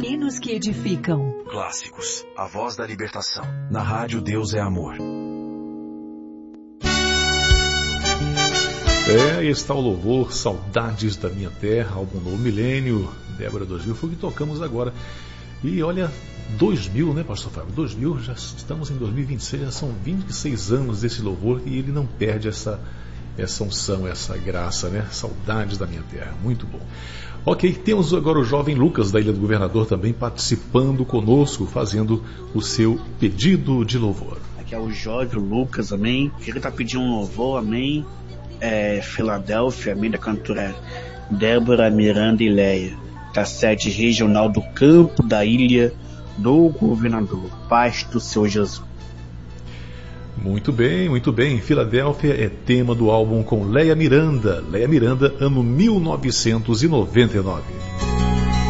Hinos que edificam. Clássicos, a voz da libertação. Na rádio Deus é Amor. Aí está o louvor Saudades da Minha Terra, álbum Novo Milênio, Débora 2000, foi o que tocamos agora. E olha, 2000, né, pastor Fábio? 2000, já estamos em 2026, já são 26 anos desse louvor e ele não perde essa unção, essa graça, né? Saudades da Minha Terra, muito bom. Ok, temos agora o jovem Lucas da Ilha do Governador também participando conosco, fazendo o seu pedido de louvor. Aqui é o jovem Lucas, amém. Ele está pedindo um louvor, amém. Filadélfia, amém, da cantora Débora, Miranda e Leia, da sede regional do campo da Ilha do Governador. Paz do Senhor Jesus. Muito bem, muito bem. Filadélfia é tema do álbum com Leia Miranda, ano 1999.